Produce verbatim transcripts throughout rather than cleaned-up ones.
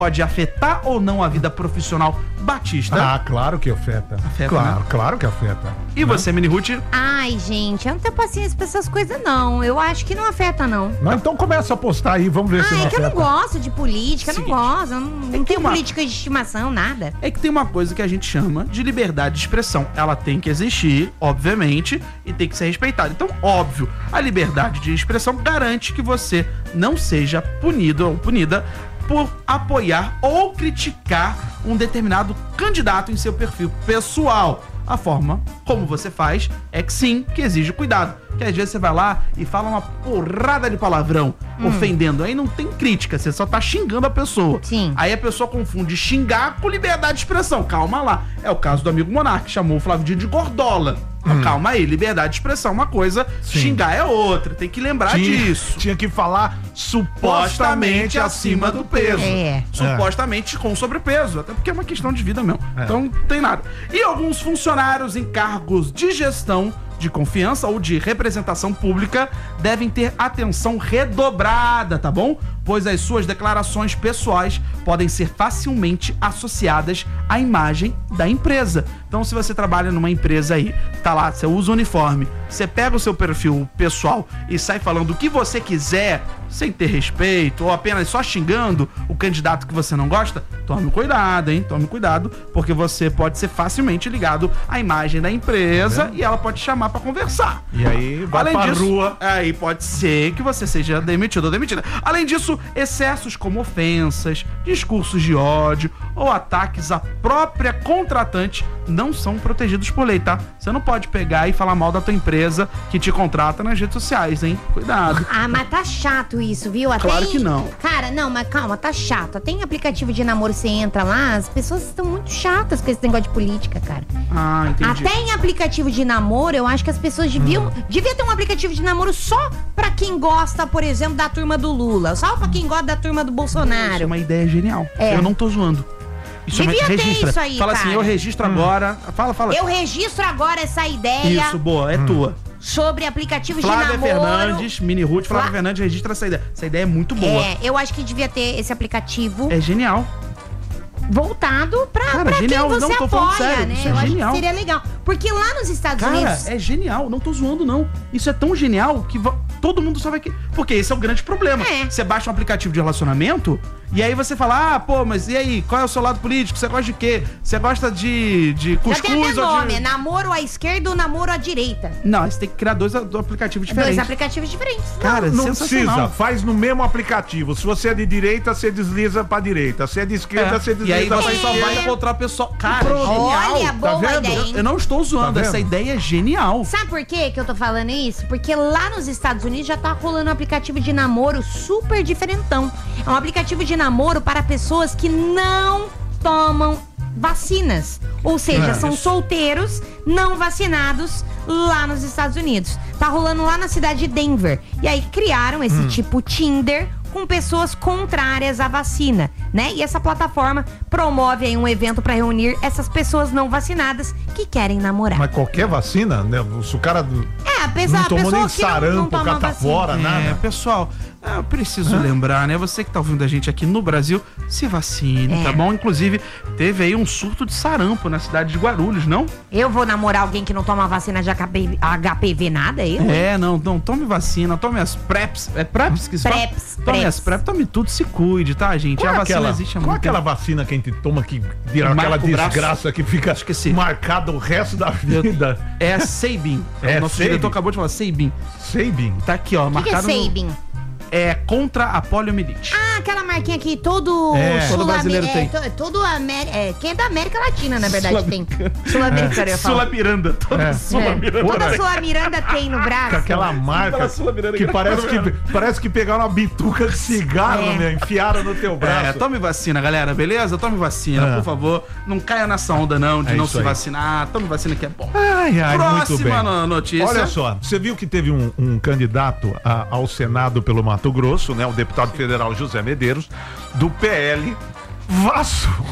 pode afetar ou não a vida profissional Batista? Ah, claro que afeta. Afeta, claro, né? claro que afeta. E né? você, Mini Ruth? Ai, gente, eu não tenho paciência pra essas coisas, não. Eu acho que não afeta, não. Não, então começa a postar aí, vamos ver se Ah, não é que eu não afeta. gosto de política, eu não Seguinte, gosto. Eu não, não que tenho uma- política de estimação, nada. É que tem uma coisa que a gente chama de liberdade de expressão. Ela tem que existir, obviamente, e tem que ser respeitada. Então, óbvio, a liberdade de expressão garante que você não seja punido ou punida por apoiar ou criticar um determinado candidato em seu perfil pessoal. A forma como você faz é que sim, que exige cuidado. Que às vezes você vai lá e fala uma porrada de palavrão, Hum. ofendendo. Aí não tem crítica, você só tá xingando a pessoa. Sim. Aí a pessoa confunde xingar com liberdade de expressão. Calma lá. É o caso do amigo Monark, que chamou o Flávio Dino de gordola. Então, calma aí, liberdade de expressão é uma coisa, Sim. xingar é outra. Tem que lembrar Tinha, disso. tinha que falar supostamente acima do peso. É. Supostamente com sobrepeso, até porque é uma questão de vida mesmo. É. Então não tem nada. E alguns funcionários em cargos de gestão, de confiança ou de representação pública devem ter atenção redobrada, tá bom? Pois as suas declarações pessoais podem ser facilmente associadas à imagem da empresa. Então, se você trabalha numa empresa aí, tá lá, você usa o uniforme, você pega o seu perfil pessoal e sai falando o que você quiser, sem ter respeito, ou apenas só xingando o candidato que você não gosta, tome cuidado, hein? Tome cuidado, porque você pode ser facilmente ligado à imagem da empresa e ela pode te chamar pra conversar. E aí vai Além pra disso, rua. aí pode ser que você seja demitido ou demitida. Além disso, excessos como ofensas, discursos de ódio ou ataques à própria contratante não são protegidos por lei, tá? Você não pode pegar e falar mal da tua empresa que te contrata nas redes sociais, hein? Cuidado. Ah, mas tá chato isso, viu? Até Claro em- que não. Cara, não, mas calma, tá chato. Até em aplicativo de namoro você entra lá, as pessoas estão muito chatas com esse negócio de política, cara. Ah, entendi. Até em aplicativo de namoro, eu acho que as pessoas deviam. Hum. Devia ter um aplicativo de namoro só pra quem gosta, por exemplo, da turma do Lula. Só pra quem gosta da turma do Isso é Bolsonaro. uma ideia genial. É. Eu não tô zoando. Isso Devia é ter registra. isso aí, Fala assim, cara. eu registro agora. Fala, fala. Eu registro agora essa ideia Isso, boa, é tua. sobre aplicativos Flávia de namoro. Fernandes, Mini Ruth, Flávia Flá- Fernandes registra essa ideia. Essa ideia é muito boa. É, eu acho que devia ter esse aplicativo É genial. voltado pra, Cara, pra genial, quem você não, tô falando apoia, sério, né? isso é eu acho genial. que seria legal. Porque lá nos Estados Cara, Unidos. é genial, não tô zoando, não. Isso é tão genial que va- todo mundo só vai querer. Porque esse é o grande problema. É. Você baixa um aplicativo de relacionamento e aí você fala, ah, pô, mas e aí, qual é o seu lado político? Você gosta de quê? Você gosta de, de Já cuscuz tem até ou nome, de... é namoro à esquerda ou namoro à direita. Não, você tem que criar dois, dois aplicativos diferentes. Dois aplicativos diferentes. Cara, Não sensacional. precisa, faz no mesmo aplicativo. Se você é de direita, você desliza pra direita. Se é de esquerda, É. você E desliza aí pra você só esquerda. vai encontrar a pessoa. Cara, genial. Olha, boa vendo? ideia, Eu, hein? eu não estou zoando, Tá essa vendo? ideia é genial. Sabe por quê que eu tô falando isso? Porque lá nos Estados Unidos já tá rolando um aplicativo de namoro super diferentão. É um aplicativo de namoro para pessoas que não tomam vacinas. Ou seja, É, são isso. solteiros não vacinados lá nos Estados Unidos. Tá rolando lá na cidade de Denver. E aí criaram esse tipo Tinder com pessoas contrárias à vacina, né? E essa plataforma promove aí um evento para reunir essas pessoas não vacinadas que querem namorar. Mas qualquer vacina, né? Se o cara É, a pessoa, não a tomou pessoa nem que não, não sarampo, toma vacina. catapora, É, nada. pessoal, é, eu preciso lembrar, né? Você que tá ouvindo a gente aqui no Brasil, se vacine, É. tá bom? Inclusive, teve aí um surto de sarampo na cidade de Guarulhos, não? Eu vou namorar alguém que não toma vacina de H P V, H P V nada, eu? É, não, não, tome vacina, tome as PrEPs. É PrEPs que se fala? Preps, Tome preps. as PrEPs, tome tudo, se cuide, tá, gente? Qual a é vacina aquela, existe há qual é muito aquela tempo. vacina que a gente toma que vira Marca aquela o braço. desgraça que fica Esqueci. marcada o resto da vida? É a Sabin. É, o nosso Sabin? diretor acabou de falar, Sabin. Sabin. Tá aqui, ó, O que, que é marcado no- Sabin? É contra a poliomielite. Ah, aquela marquinha que todo É. sul- Todo brasileiro é, tem. to- todo Amé- é, quem é da América Latina, na verdade, tem. Sul-Americana, eu falo. Sula Miranda, toda É. Sula É. Miranda. Toda Sul-Miranda tem no Com braço. aquela marca fala Sul-Americana, que que parece tá que, parece que pegaram uma bituca de cigarro, É. né? Enfiaram no teu braço. É, tome vacina, galera, beleza? Tome vacina, É. por favor. Não caia nessa onda, não, de É não isso se aí. vacinar. Tome vacina que é bom. Ai, ai, muito Próxima bem. no- notícia. Olha só, você viu que teve um, um candidato a- ao Senado pelo Mato Grosso, né? O deputado federal José Medeiros, do P L, vazou.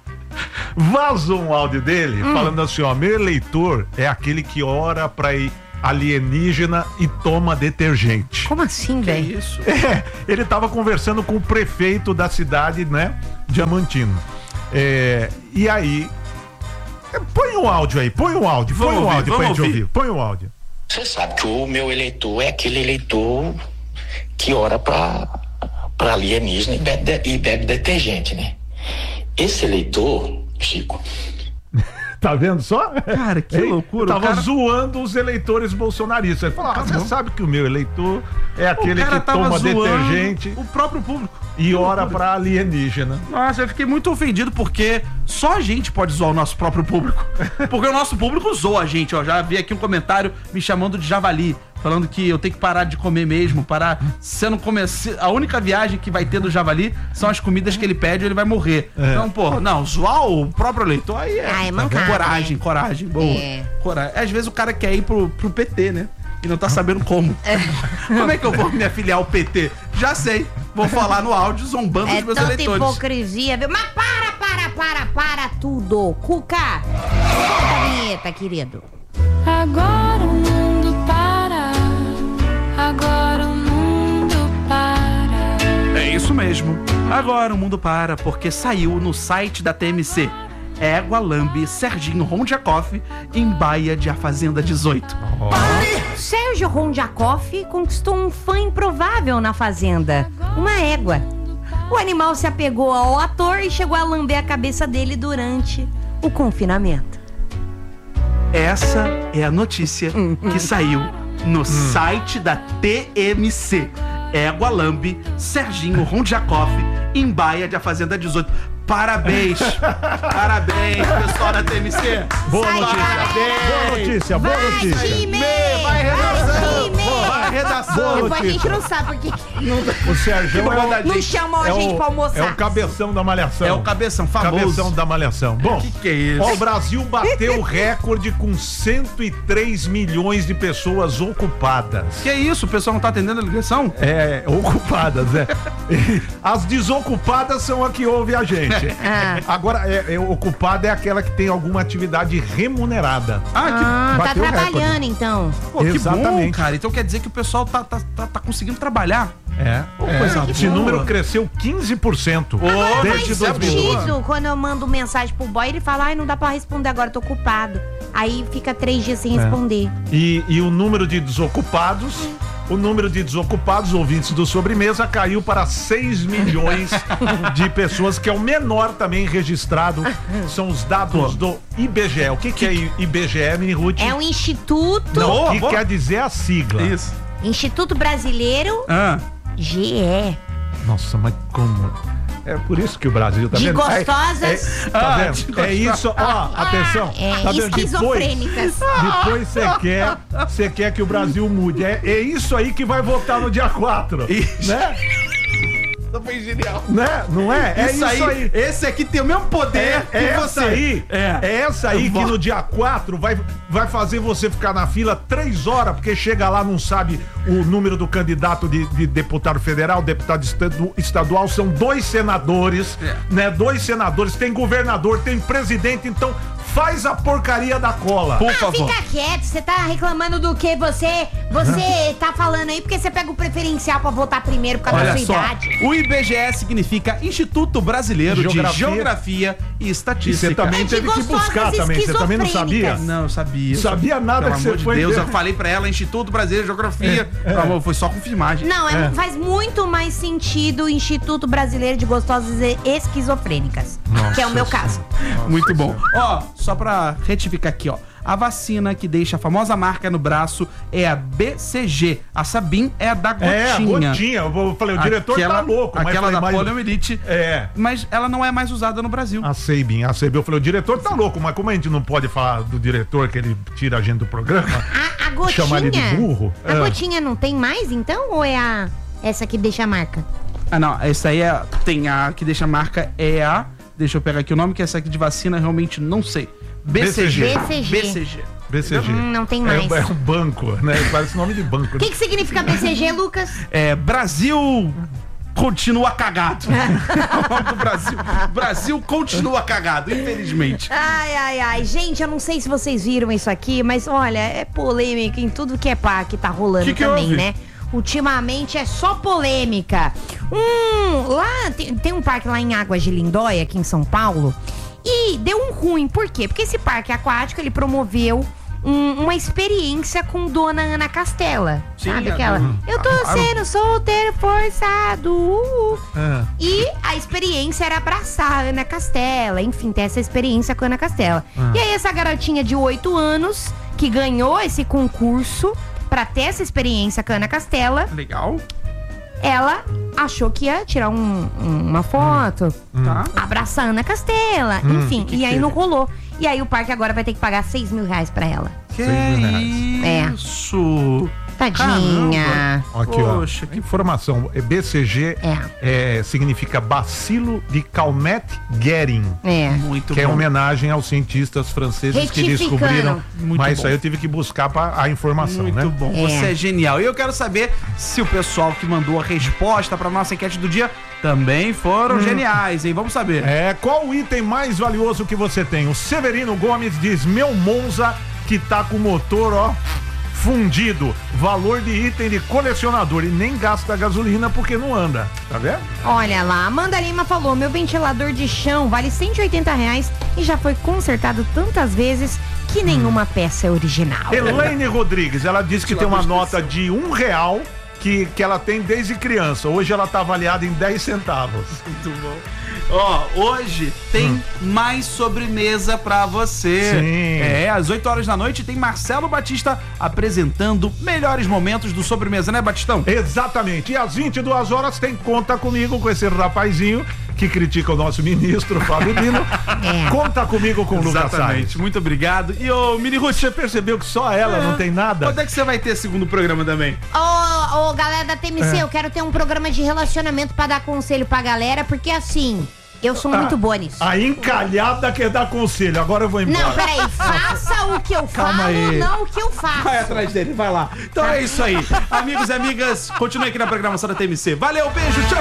Vazou um áudio dele falando assim, ó, meu eleitor é aquele que ora pra ir alienígena e toma detergente. Como assim, Que velho? isso? É, ele tava conversando com o prefeito da cidade, né? Diamantino. É, e aí, é, põe um áudio aí, põe um áudio, põe Vamos um ouvir, áudio pra vamos gente ouvir. ouvir, põe um áudio. Você sabe que o meu eleitor é aquele eleitor que ora pra, pra alienígena e bebe, e bebe detergente, né? Esse eleitor, Chico, Tá vendo só? Cara, que Hein? loucura. Tava o cara, zoando os eleitores bolsonaristas. Ele falou, ah, você sabe que o meu eleitor é aquele o cara que tava toma zoando detergente o próprio público. e ora pra alienígena. Nossa, eu fiquei muito ofendido porque só a gente pode zoar o nosso próprio público. Porque o nosso público zoa a gente, ó. Já vi aqui um comentário me chamando de javali, falando que eu tenho que parar de comer mesmo, parar. Se eu não comer, se- a única viagem que vai ter do javali são as comidas que ele pede ou ele vai morrer. É. Então, pô, não, zoar o próprio eleitor aí é. Ah, é mancada, coragem, né? coragem, boa. É. Coragem. Às vezes o cara quer ir pro, pro P T, né? E não tá sabendo como. Como é que eu vou me afiliar ao P T? Já sei. Vou falar no áudio zombando É dos meus tanta eleitores. hipocrisia, viu? Mas para, para, para, para tudo. Cuca, solta a vinheta, querido. Agora o mundo para, agora o mundo para. É isso mesmo. Agora o mundo para porque saiu no site da T M C. Égua Lambe Serginho Rondiakoff em Baia de A Fazenda dezoito. Sérgio Rondiakoff conquistou um fã improvável na fazenda, uma égua. O animal se apegou ao ator e chegou a lamber a cabeça dele durante o confinamento. Essa é a notícia que saiu no site da T M C. Égua Lambe Serginho Rondiakoff em Baia de A Fazenda dezoito. Parabéns! Parabéns, pessoal da T M C! Boa Sai, notícia, parabéns. boa notícia, boa Vai, notícia. time! Vai, redação! time! Vai, redação! Depois a notícia. gente não sabe porque O Sérgio Que é, manda a o- não gente. chamam a é gente o, pra almoçar. é o cabeção da malhação. É o cabeção famoso. Cabeção da malhação. Bom, Que que é isso? ó, o Brasil bateu o recorde com cento e três milhões de pessoas ocupadas. Que isso? O pessoal não tá atendendo a ligação? É, ocupadas, né? As desocupadas são a que ouve a gente. Ah. Agora, é, é, ocupada é aquela que tem alguma atividade remunerada. Ah, que, Ah, tá bateu o trabalhando recorde. então. pô, que bom, Exatamente. cara. Então quer dizer que o pessoal tá, tá, tá, tá conseguindo trabalhar. É, é. coisa Esse boa. número cresceu quinze por cento Ô, desde mas é dois mil e doze. Sentido, quando eu mando mensagem pro boy, ele fala, ai, não dá pra responder agora, tô ocupado. Aí fica três dias sem responder. E, e o número de desocupados, o número de desocupados, ouvintes do Sobremesa, caiu para seis milhões de pessoas, que é o menor também registrado. São os dados do I B G E. O que, que é I B G E, Mini Ruth? É um instituto, Não, o que Boa, boa. quer dizer a sigla? Isso. Instituto Brasileiro Ah. G E. Nossa, mas como? É por isso que o Brasil tá De vendo? gostosas. É, é, tá Ah, vendo? de É gostosas. isso, ó, atenção. É, tá vendo? Depois, esquizofrênicas. depois você quer, você quer que o Brasil mude. É, é isso aí que vai votar no dia quatro. Isso. Né? Isso foi genial. Né? Não é? É isso, aí. Esse aqui tem o mesmo poder É, que é você. essa aí, É. é essa aí que Vo- no dia quatro vai, vai fazer você ficar na fila três horas, porque chega lá, não sabe o número do candidato de, de deputado federal, deputado estadu- estadual, são dois senadores, É. né? Dois senadores, tem governador, tem presidente, então faz a porcaria da cola. Por Ah, favor. fica quieto, você tá reclamando do que você você tá falando aí, porque você pega o preferencial pra votar primeiro por causa da Olha sua só, idade. o I B G E significa Instituto Brasileiro Geografia. de Geografia e E Estatística. você também É de teve que buscar gostosas também, você também não sabia? esquizofrênicas. Não, eu sabia. Sabia nada Pelo que você amor de foi Deus, ver. eu falei pra ela, Instituto Brasileiro de Geografia. Pelo amor, foi só confirmagem. Não, é- É. faz muito mais sentido o Instituto Brasileiro de Gostosas e Esquizofrênicas, que é o meu caso. Muito bom. Ó, só pra retificar aqui, ó. A vacina que deixa a famosa marca no braço é a B C G. A Sabin é a da gotinha. É, a gotinha. Eu falei, o diretor aquela, tá louco. mas Aquela falei, da mas- poliomielite. É. Mas ela não é mais usada no Brasil. A Sabin, a Sabin. Eu falei, o diretor tá louco, mas como a gente não pode falar do diretor que ele tira a gente do programa? A, a gotinha. Chamar ele de burro? A É. gotinha não tem mais, então? Ou é a essa que deixa a marca? Ah, não. Essa aí é. Tem a que deixa a marca é a. Deixa eu pegar aqui o nome, que essa aqui de vacina realmente não sei. B C G. B C G. B C G. B C G. Hum, não tem É, mais. é um banco, né? Parece nome de banco. O que, que significa B C G, Lucas? É, Brasil continua cagado. É o nome do Brasil. Brasil continua cagado, infelizmente. Ai, ai, ai. Gente, eu não sei se vocês viram isso aqui, mas olha, é polêmica em tudo que é pá que tá rolando Que que também, houve? né? ultimamente é só polêmica. Um, lá, tem, tem um parque lá em Águas de Lindóia, aqui em São Paulo, e deu um ruim. Por quê? Porque esse parque aquático, ele promoveu um, uma experiência com Dona Ana Castela. Sim, sabe é, aquela? uhum. Eu tô Claro. sendo solteiro forçado. Uh. Ah. E a experiência era abraçar a Ana Castela. Enfim, ter essa experiência com a Ana Castela. Ah. E aí essa garotinha de oito anos, que ganhou esse concurso pra ter essa experiência com a Ana Castela, Legal. ela achou que ia tirar um- um- uma foto, Tá. abraçar a Ana Castela, Hum. enfim. Que e que aí teve? não rolou. E aí o parque agora vai ter que pagar seis mil reais pra ela. Que Seis mil reais. isso? Tadinha. Aqui, Poxa, ó. que- Informação. é B C G é, significa bacilo de Calmette-Guerin. É. Muito Que é bom. homenagem aos cientistas franceses que Retificando. descobriram. Muito mas bom. isso aí eu tive que buscar pra, a informação, Muito né? bom, É. você é genial. E eu quero saber se o pessoal que mandou a resposta pra nossa enquete do dia também foram geniais, hein? Vamos saber. É, qual o item mais valioso que você tem? O Severino Gomes diz: meu Monza, que tá com o motor, ó, fundido. Valor de item de colecionador. E nem gasta gasolina porque não anda. Tá vendo? Olha lá, Amanda Lima falou: meu ventilador de chão vale cento e oitenta reais e já foi consertado tantas vezes que nenhuma peça é original. Elaine Rodrigues, ela disse que tem uma nota de um real que, que ela tem desde criança. Hoje ela tá avaliada em dez centavos. Muito bom. Ó, hoje tem mais sobremesa pra você. Sim. É, às oito horas da noite tem Marcelo Batista apresentando melhores momentos do sobremesa, né, Batistão? Exatamente. E às vinte e duas horas tem Conta Comigo com esse rapazinho que critica o nosso ministro, Fábio Dino. É. Conta Comigo com o Lucas Salles. Exatamente. Muito obrigado. E ô, Mini Ruth, Você percebeu que só ela não tem nada? Quando é que você vai ter segundo programa também? Ô, ô, galera da T M C, É. eu quero ter um programa de relacionamento pra dar conselho pra galera, porque assim, eu sou muito boa nisso. A encalhada quer dar conselho. Agora eu vou embora. Não, peraí, faça o que eu Calma falo, aí. não o que eu faço. Vai atrás dele, vai lá. Então é isso aí. Amigos e amigas, continue aqui na programação da T M C. Valeu, beijo, tchau.